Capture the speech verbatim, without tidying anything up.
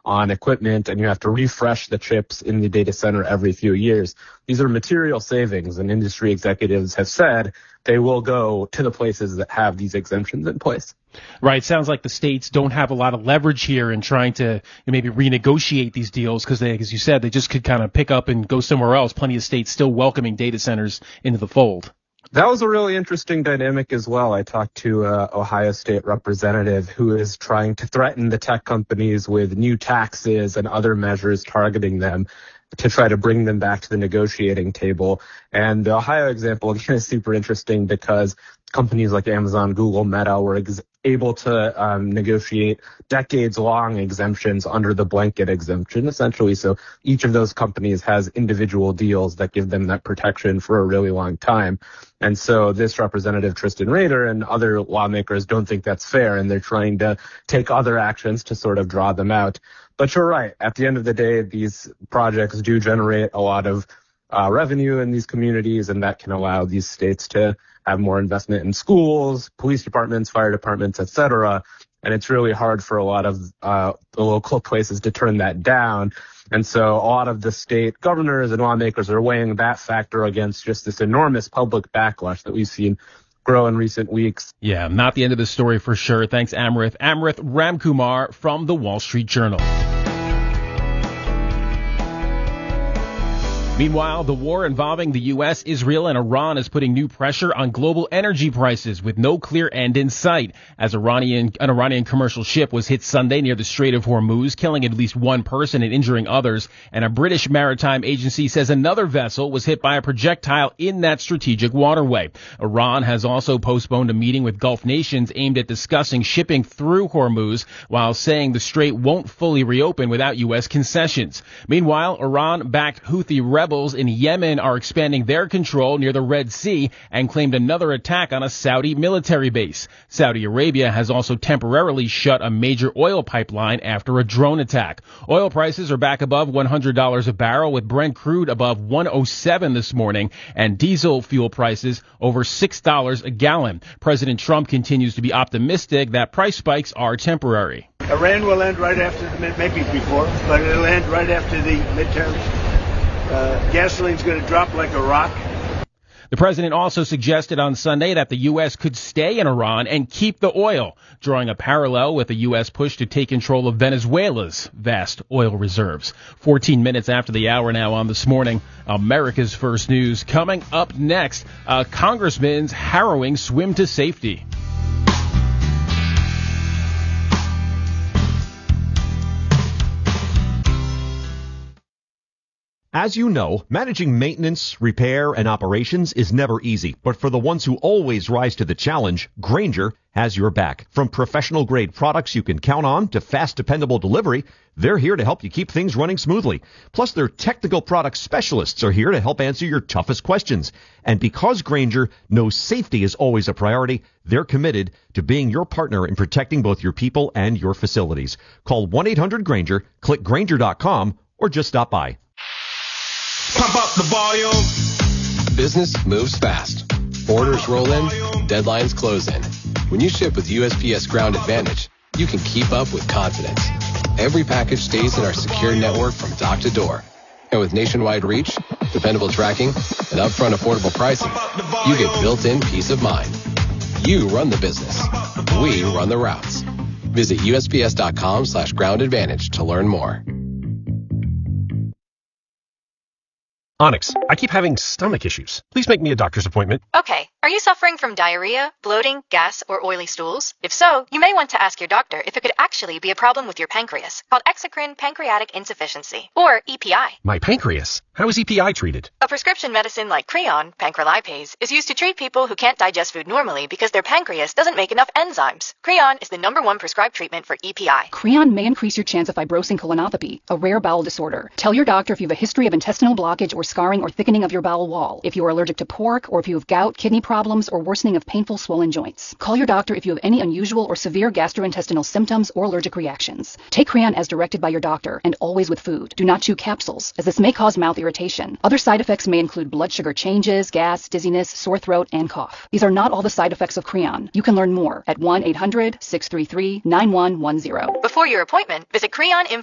on equipment, and you have to refresh the chips in the data center every few years. These are material savings, and industry executives have said they will go to the places that have these exemptions in place. Right. Sounds like the states don't have a lot of leverage here in trying to maybe renegotiate these deals because they, as you said, they just could kind of pick up and go somewhere else. Plenty of states still welcoming data centers into the fold. That was a really interesting dynamic as well. I talked to an Ohio State representative who is trying to threaten the tech companies with new taxes and other measures targeting them to try to bring them back to the negotiating table. And the Ohio example again is super interesting because companies like Amazon, Google, Meta were ex- able to um, negotiate decades-long exemptions under the blanket exemption, essentially. So each of those companies has individual deals that give them that protection for a really long time. And so this representative, Tristan Rader, and other lawmakers don't think that's fair, and they're trying to take other actions to sort of draw them out. But you're right. At the end of the day, these projects do generate a lot of uh, revenue in these communities, and that can allow these states to have more investment in schools, police departments, fire departments, et cetera. And it's really hard for a lot of uh, the local places to turn that down. And so a lot of the state governors and lawmakers are weighing that factor against just this enormous public backlash that we've seen grow in recent weeks. Yeah, not the end of the story for sure. Thanks, Amrith. Amrith Ramkumar from the Wall Street Journal. Meanwhile, the war involving the U S, Israel, and Iran is putting new pressure on global energy prices with no clear end in sight. As Iranian, an Iranian commercial ship was hit Sunday near the Strait of Hormuz, killing at least one person and injuring others. And a British maritime agency says another vessel was hit by a projectile in that strategic waterway. Iran has also postponed a meeting with Gulf nations aimed at discussing shipping through Hormuz, while saying the strait won't fully reopen without U S concessions. Meanwhile, Iran-backed Houthi rebels Rebels in Yemen are expanding their control near the Red Sea and claimed another attack on a Saudi military base. Saudi Arabia has also temporarily shut a major oil pipeline after a drone attack. Oil prices are back above one hundred dollars a barrel, with Brent crude above one oh seven this morning and diesel fuel prices over six dollars a gallon. President Trump continues to be optimistic that price spikes are temporary. Iran will end right after the mid, maybe before, but it'll end right after the midterms. Uh, gasoline's going to drop like a rock. The president also suggested on Sunday that the U S could stay in Iran and keep the oil, drawing a parallel with the U S push to take control of Venezuela's vast oil reserves. fourteen minutes after the hour now on This Morning, America's First News. Coming up next, a congressman's harrowing swim to safety. As you know, managing maintenance, repair, and operations is never easy. But for the ones who always rise to the challenge, Grainger has your back. From professional-grade products you can count on to fast, dependable delivery, they're here to help you keep things running smoothly. Plus, their technical product specialists are here to help answer your toughest questions. And because Grainger knows safety is always a priority, they're committed to being your partner in protecting both your people and your facilities. Call one eight hundred Grainger, click Grainger dot com, or just stop by. Pump up the volume. Business moves fast. Orders roll in, deadlines close in. When you ship with U S P S Ground Advantage, you can keep up with confidence. Every package stays in our secure network from dock to door. And with nationwide reach, dependable tracking, and upfront affordable pricing, you get built-in peace of mind. You run the business. We run the routes. Visit U S P S dot com slash ground advantage to learn more. Onyx, I keep having stomach issues. Please make me a doctor's appointment. Okay. Are you suffering from diarrhea, bloating, gas, or oily stools? If so, you may want to ask your doctor if it could actually be a problem with your pancreas, called exocrine pancreatic insufficiency, or E P I. My pancreas? How is E P I treated? A prescription medicine like Creon, pancrelipase, is used to treat people who can't digest food normally because their pancreas doesn't make enough enzymes. Creon is the number one prescribed treatment for E P I. Creon may increase your chance of fibrosing colonopathy, a rare bowel disorder. Tell your doctor if you have a history of intestinal blockage or scarring or thickening of your bowel wall, if you are allergic to pork, or if you have gout, kidney problems, or worsening of painful swollen joints. Call your doctor if you have any unusual or severe gastrointestinal symptoms or allergic reactions. Take Creon as directed by your doctor, and always with food. Do not chew capsules, as this may cause mouth irritation. Other side effects may include blood sugar changes, gas, dizziness, sore throat, and cough. These are not all the side effects of Creon. You can learn more at one eight hundred six three three nine one one zero. Before your appointment, visit creon info